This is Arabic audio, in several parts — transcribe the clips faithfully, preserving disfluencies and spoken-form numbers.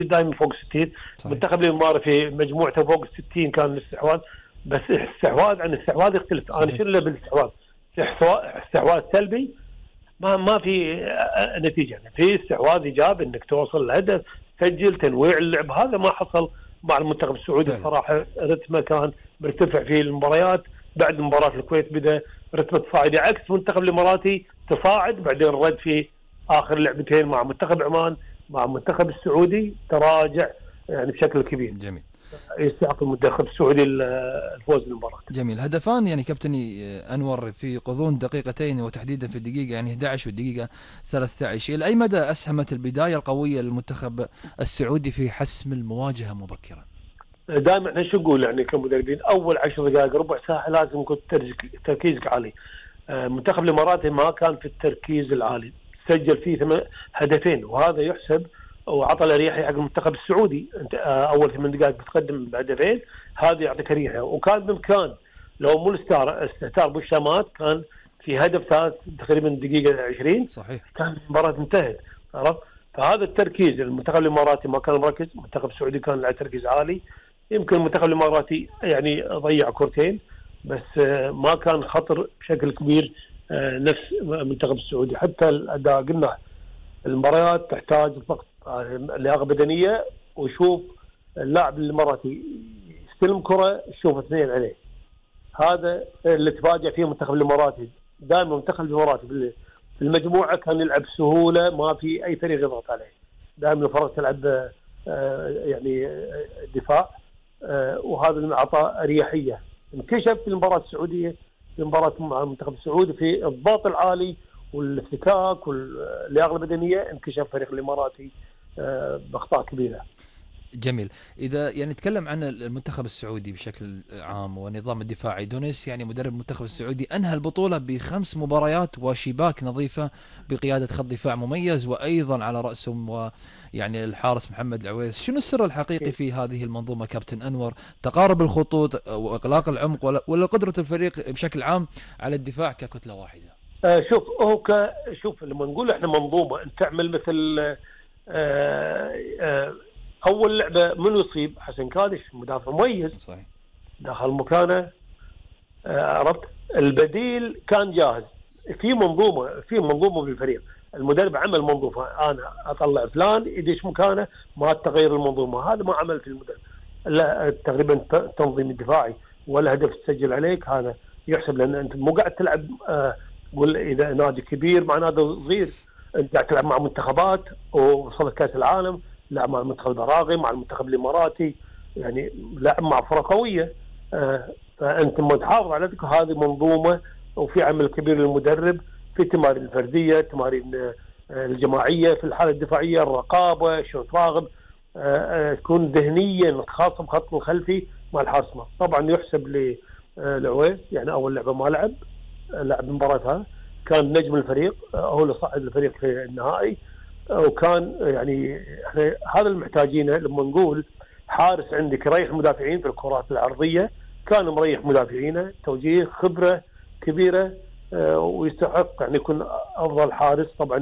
دائما فوق ستين. منتخب الامارات في مجموعته فوق ستين كان الاستحواذ، بس استحواذ عن استحواذ يختلف. صحيح. انا شنو اللي بالاستحواذ؟ استحواذ سلبي ما ما في نتيجه، يعني في استحواذ ايجابي انك توصل الهدف، تسجل، تنويع اللعب. هذا ما حصل مع المنتخب السعودي صراحه. رتمه كان مرتفع في المباريات. بعد مباراه الكويت بدا رتمه تصاعدي، عكس المنتخب الاماراتي تصاعد بعدين رد في اخر لعبتين مع منتخب عمان، مع المنتخب السعودي تراجع يعني بشكل كبير. جميل. يستحق المنتخب السعودي الفوز بالمباراة. جميل. هدفان يعني كابتني أنور في غضون دقيقتين، وتحديدا في الدقيقة يعني أحد عشر والدقيقة ثلاثة عشر. إلى أي مدى أسهمت البداية القوية للمنتخب السعودي في حسم المواجهة مبكرا؟ دائما احنا شو نقول يعني كمدربين، أول عشر دقائق ربع ساعة لازم يكون تركيزك عالي. منتخب الإمارات ما كان في التركيز العالي، سجل فيه ثمان هدفين وهذا يحسب وعطى الاريحيه حق المنتخب السعودي. انت اول ثمان دقائق بتقدم بهدفين، هذا يعطيك اريحيه. وكان بامكان لو مو استهتار بالشامات كان في هدف ثالث تقريبا دقيقه عشرين. صحيح. كان المباراه انتهت. عرفت؟ فهذا التركيز، المنتخب الاماراتي ما كان مركز، المنتخب السعودي كان له تركيز عالي. يمكن المنتخب الاماراتي يعني ضيع كرتين بس ما كان خطر بشكل كبير نفس المنتخب السعودي. حتى الاداء قلنا المباريات تحتاج ضغط، لياقه بدنيه، وشوف اللاعب الاماراتي يستلم كره يشوف اثنين عليه. هذا اللي تفاجئ فيه المنتخب الاماراتي. دائما المنتخب الاماراتي في المجموعه كان يلعب بسهوله، ما في اي فريق يضغط عليه. دائما الفرق تلعب يعني دفاع، وهذا اللي اعطى اريحيه. انكشف في المباراه السعوديه، في مباراه مع المنتخب السعودي في الضغط العالي والافتكاك واللياقه البدنيه، انكشف فريق الاماراتي باخطاء كبيره. جميل. اذا يعني نتكلم عن المنتخب السعودي بشكل عام ونظام الدفاعي، دونيس يعني مدرب المنتخب السعودي انهى البطوله بخمس مباريات وشباك نظيفه بقياده خط دفاع مميز، وايضا على راسهم ويعني الحارس محمد العويس. شنو السر الحقيقي في هذه المنظومه كابتن انور؟ تقارب الخطوط واغلاق العمق، ولا قدره الفريق بشكل عام على الدفاع ككتله واحده؟ آه شوف هو ك شوف لما نقول احنا منظومه انت تعمل مثل آه آه اول لعبه من يصيب حسن كادش مدافع مميز. صحيح. دخل مكانه، آه عرفت، البديل كان جاهز. في منظومه في منظومه بالفريق. المدرب عمل منظومه، انا اطلع فلان يدش مكانه، ما تغير المنظومه. هذا ما عمل في المدرب. لا تقريبا التنظيم الدفاعي ولا هدف تسجل عليك، هذا يحسب، لان انت مو قاعد تلعب آه قول اذا نادي كبير مع نادي صغير. انت قاعد تلعب مع منتخبات ووصلت كاس العالم، لا مع المنتخب البراغي، مع المنتخب الاماراتي، يعني لعب مع فرق قويه. آه فانت لما تحافظ على ذلك، هذه منظومه وفي عمل كبير للمدرب في تمارين الفرديه، تمارين آه الجماعيه، في الحاله الدفاعيه الرقابه، شوط راغب، آه تكون ذهنيا خاصه بخط الخلفي مع الحاسمه. طبعا يحسب لعويس، يعني اول لعبه ما لعب لعب مباراتها، كان نجم الفريق، هو اللي صعد الفريق في النهائي. وكان يعني احنا هذا اللي محتاجينه. لما نقول حارس عندك يريح المدافعين في الكرات العرضيه، كان مريح مدافعينه، توجيه خبره كبيره، ويستحق يعني يكون افضل حارس طبعا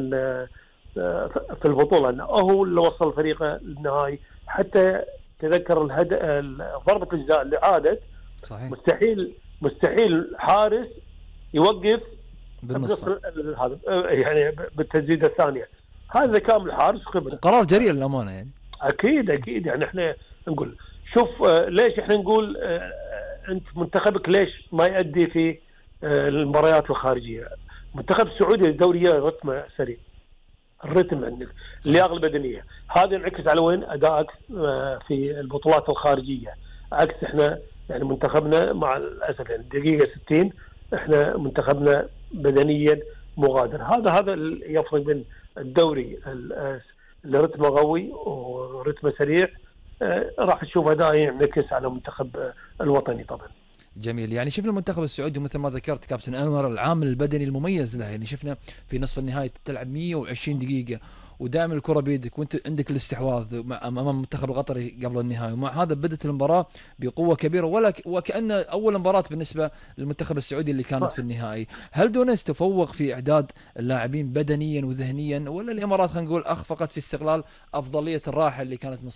في البطوله، لانه هو اللي وصل فريقه للنهائي. حتى تذكر الهدف ضربه الجزاء اللي عادت. صحيح. مستحيل مستحيل حارس يوقف بالنص هذا يعني بالتسديده الثانيه. هذا ذكاء من الحارس، خبره، قرار جريء للامانه. يعني اكيد اكيد يعني احنا نقول شوف آه ليش احنا نقول آه انت منتخبك ليش ما يؤدي في آه المباريات الخارجيه. منتخب السعودي الدوريه رتمه سريع، الرتم عندك، اللياقه البدنيه، هذا ينعكس على وين؟ ادائك آه في البطولات الخارجيه. عكس احنا يعني منتخبنا مع الاسف يعني دقيقه ستين احنا منتخبنا بدنيا مغادر. هذا هذا اللي يفرق بين الدوري اللي رتمه قوي ورتمه سريع، راح تشوف اداء ينعكس على المنتخب الوطني طبعا. جميل. يعني شفنا المنتخب السعودي مثل ما ذكرت كابتن انور العامل البدني المميز له. يعني شفنا في نصف النهائي تلعب مئة وعشرين دقيقه ودائما الكره بيدك وانت عندك الاستحواذ امام المنتخب القطري قبل النهائي، ومع هذا بدت المباراه بقوه كبيره، ولا وكأن اول مباراه بالنسبه للمنتخب السعودي اللي كانت في النهائي. هل دونيس تفوق في اعداد اللاعبين بدنيا وذهنيا، ولا الامارات خلينا نقول اخفقت في استغلال افضليه الراحه اللي كانت